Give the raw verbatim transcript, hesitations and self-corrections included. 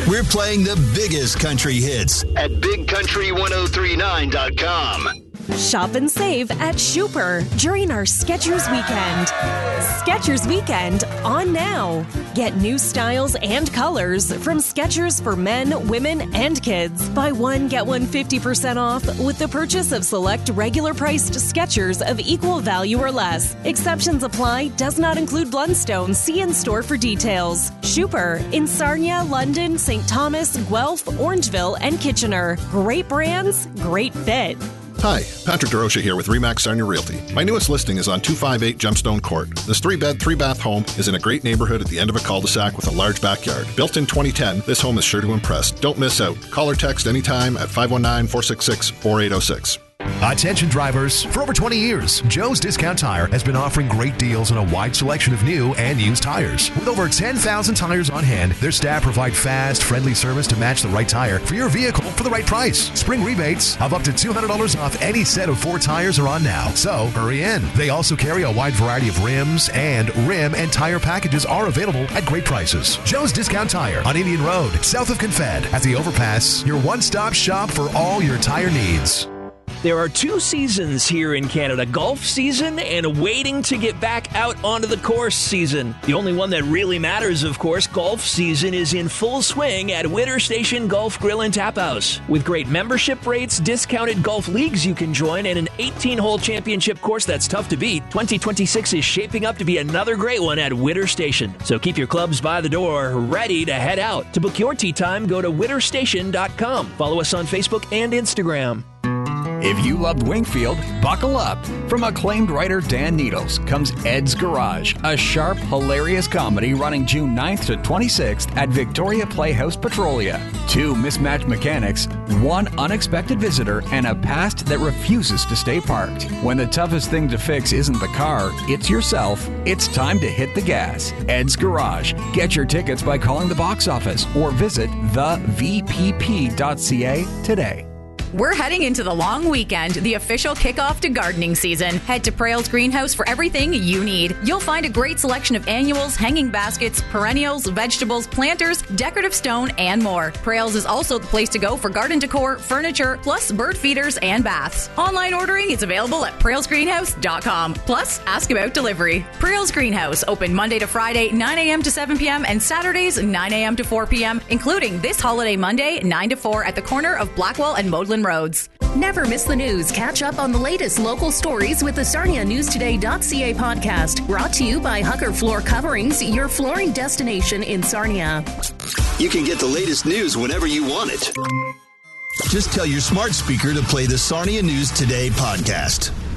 We're playing the biggest country hits at big country ten thirty-nine dot com. Shop and save at Shooper during our Skechers Weekend. Skechers Weekend on now. Get new styles and colors from Skechers for men, women, and kids. Buy one, get one fifty percent off with the purchase of select regular priced Skechers of equal value or less. Exceptions apply. Does not include Blundstone. See in store for details. Shooper in Sarnia, London, Saint Thomas, Guelph, Orangeville, and Kitchener. Great brands, great fit. Hi, Patrick DeRocha here with Remax Sarnia Realty. My newest listing is on two fifty-eight Gemstone Court. This three-bed, three-bath home is in a great neighborhood at the end of a cul-de-sac with a large backyard. Built in twenty ten, this home is sure to impress. Don't miss out. Call or text anytime at five one nine, four six six, four eight zero six. Attention drivers, for over twenty years, Joe's Discount Tire has been offering great deals on a wide selection of new and used tires. With over ten thousand tires on hand, their staff provide fast, friendly service to match the right tire for your vehicle for the right price. Spring rebates of up to two hundred dollars off any set of four tires are on now, so hurry in. They also carry a wide variety of rims, and rim and tire packages are available at great prices. Joe's Discount Tire on Indian Road, south of Confed, at the overpass, your one-stop shop for all your tire needs. There are two seasons here in Canada, golf season and waiting to get back out onto the course season. The only one that really matters, of course, golf season is in full swing at Witter Station Golf Grill and Tap House. With great membership rates, discounted golf leagues you can join, and an eighteen-hole championship course that's tough to beat, twenty twenty-six is shaping up to be another great one at Witter Station. So keep your clubs by the door, ready to head out. To book your tee time, go to witter station dot com. Follow us on Facebook and Instagram. If you loved Wingfield, buckle up. From acclaimed writer Dan Needles comes Ed's Garage, a sharp, hilarious comedy running June ninth to twenty-sixth at Victoria Playhouse, Petrolia. Two mismatched mechanics, one unexpected visitor, and a past that refuses to stay parked. When the toughest thing to fix isn't the car, it's yourself, it's time to hit the gas. Ed's Garage. Get your tickets by calling the box office or visit the v p p dot c a today. We're heading into the long weekend, the official kickoff to gardening season. Head to Prale's Greenhouse for everything you need. You'll find a great selection of annuals, hanging baskets, perennials, vegetables, planters, decorative stone, and more. Prale's is also the place to go for garden decor, furniture, plus bird feeders and baths. Online ordering is available at prales greenhouse dot com. Plus, ask about delivery. Prale's Greenhouse, open Monday to Friday, nine a.m. to seven p.m. and Saturdays, nine a.m. to four p.m., including this holiday Monday, nine to four at the corner of Blackwell and Maudlin Roads. Never miss the news. Catch up on the latest local stories with the Sarnia News Today dot c a podcast. Brought to you by Hucker Floor Coverings, your flooring destination in Sarnia. You can get the latest news whenever you want it. Just tell your smart speaker to play the Sarnia News Today podcast.